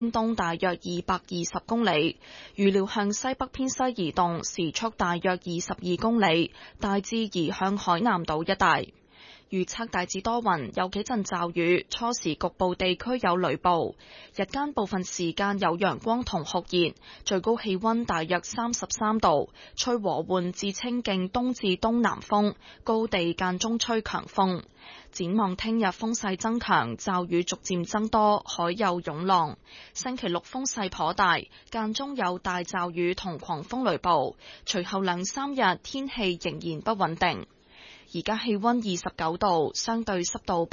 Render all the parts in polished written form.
東大約220公里，預料向西北偏西移動，時速大約22公里，大致移向海南島一帶。預測大致多雲，有幾陣驟雨，初時局部地區有雷暴，日間部分時間有陽光同酷熱，最高氣溫大約33度，吹和緩至清勁東至東南風，高地間中吹強風。展望聽日風勢增強，驟雨逐漸增多，海有湧浪。星期六風勢頗大，間中有大驟雨同狂風雷暴，隨後2-3日天氣仍然不穩定。而家氣溫29度，相對濕度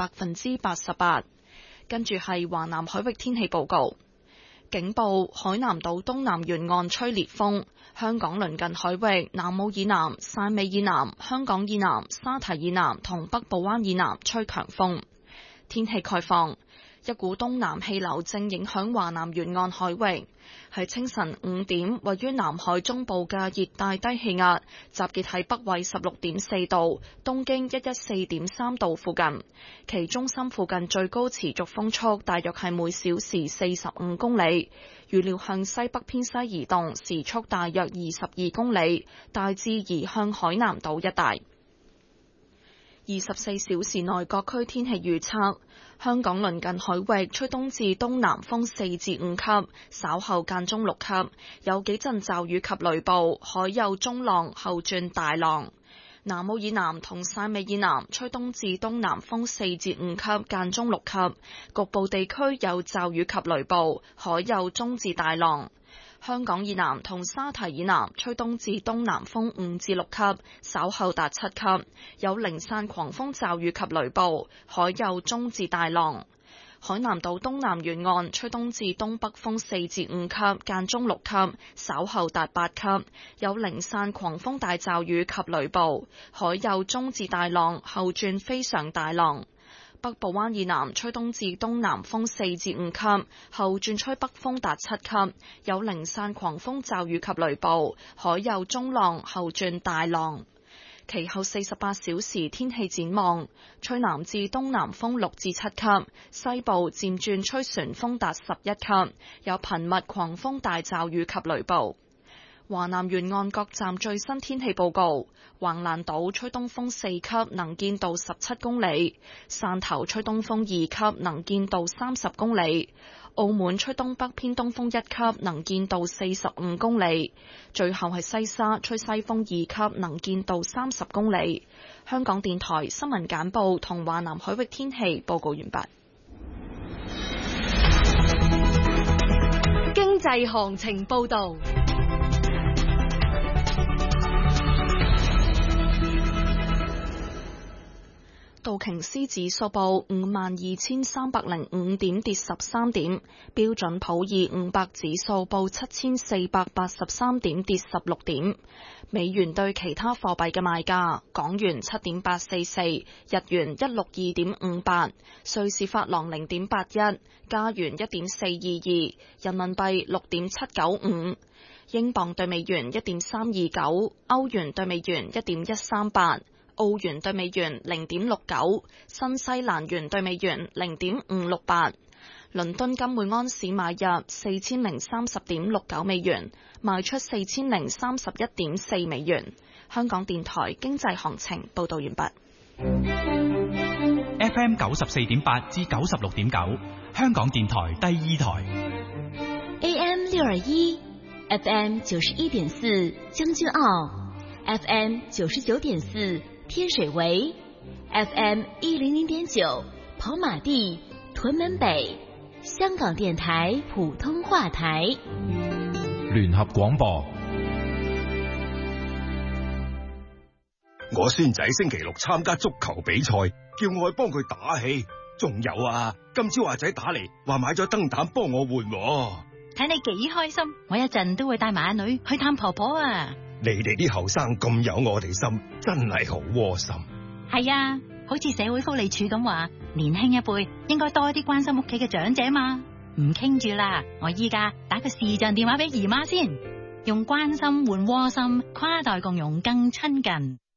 88%。跟住係華南海域天氣報告，警報：海南島東南沿岸吹烈風，香港鄰近海域南澳以南、汕尾以南、香港以南、沙堤以南同北部灣以南吹強風。天氣概況：一股東南氣流正影響華南沿岸海域。喺清晨5點，位於南海中部嘅熱帶低氣壓集結喺北緯16.4度、東經114.3度附近，其中心附近最高持續風速大約係每小時45公里，預料向西北偏西移動，時速大約22公里，大致移向海南島一帶。24小時內各區天氣預測：香港鄰近海域吹東至東南風4至5級，稍後間中6級，有幾陣驟雨及雷暴，海有中浪後轉大浪。南澳以南同汕尾以南吹東至東南風4至5級，間中6級，局部地區有驟雨及雷暴，海有中至大浪。香港以南同沙堤以南吹東至東南風5至6級，稍後達7級，有零散狂風驟雨及雷暴，海有中至大浪。海南島東南沿岸吹東至東北風4至5級，間中6級，稍後達8級，有零散狂風大驟雨及雷暴，海有中至大浪，後轉非常大浪。北部灣以南吹東至東南風4至5級，後轉吹北風達7級，有零散狂風驟雨及雷暴，海有中浪，後轉大浪。其後48小時天氣展望：吹南至東南風6至7級，西部漸轉吹旋風達11級，有頻密狂風大驟雨及雷暴。華南沿岸各站最新天氣報告：橫瀾島吹東風4級，能見度17公里；汕頭吹東風2級，能見度30公里；澳門吹東北偏東風1級，能見度45公里；最後係西沙吹西風2級，能見度30公里。香港電台新聞簡報同華南海域天氣報告完畢。 經濟行情報導。 道瓊斯指數報52,305點，跌13點；標準普爾500指數報7,483點，跌16點。美元對其他貨幣嘅賣價：港元7.844，日元162.58，瑞士法郎0.81，加元1.422，人民幣6.795，英鎊對美元1.329，歐元對美元1.138。澳元對美元0.69，新西蘭元對美元0.568。倫敦金每安士買入4030.69美元，賣出4031.4美元。香港電台經濟行情報道完畢。 FM 94.8至96.9，香港電台第2台。 AM 621 ，FM 91.4將軍澳 ，FM 99.4。天水圍 FM 100.9跑馬地屯門北，香港電台普通話台聯合廣播。 我孫仔星期六參加足球比賽，叫我去幫佢打氣。仲有啊，今朝阿仔打嚟話買咗燈膽幫我換。 睇你幾開心，我一陣都會帶埋阿女去探婆婆啊。 你哋啲後生咁有我哋心，真係好窩心。 係啊，好似社會福利署咁話，年輕一輩應該多啲關心屋企嘅長者嘛。唔傾住啦，我依家打個視像電話俾姨媽先，用關心換窩心，跨代共融更親近。